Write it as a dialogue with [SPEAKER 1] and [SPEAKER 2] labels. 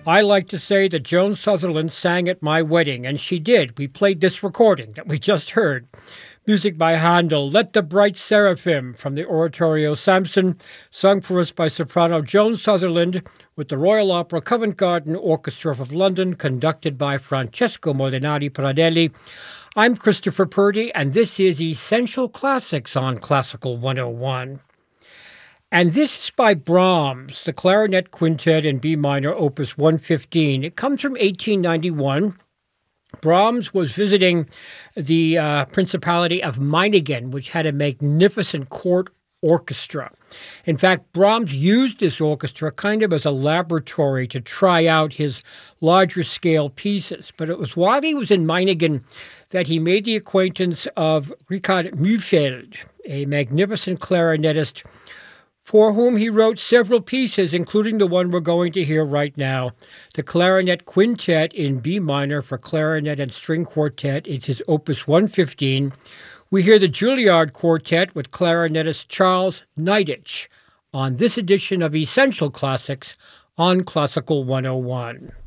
[SPEAKER 1] I like to say that Joan Sutherland sang at my wedding, and she did. We played this recording that we just heard. Music by Handel, Let the Bright Seraphim from the oratorio Samson, sung for us by soprano Joan Sutherland with the Royal Opera Covent Garden Orchestra of London, conducted by Francesco Molinari Pradelli. I'm Christopher Purdy, and this is Essential Classics on Classical 101. And this is by Brahms, the Clarinet Quintet in B minor, opus 115. It comes from 1891. Brahms was visiting the Principality of Meiningen, which had a magnificent court orchestra. In fact, Brahms used this orchestra kind of as a laboratory to try out his larger scale pieces. But it was while he was in Meiningen that he made the acquaintance of Richard Mühlfeld, a magnificent clarinetist for whom he wrote several pieces, including the one we're going to hear right now, the Clarinet Quintet in B minor for clarinet and string quartet. It's his opus 115. We hear the Juilliard Quartet with clarinetist Charles Neidich on this edition of Essential Classics on Classical 101.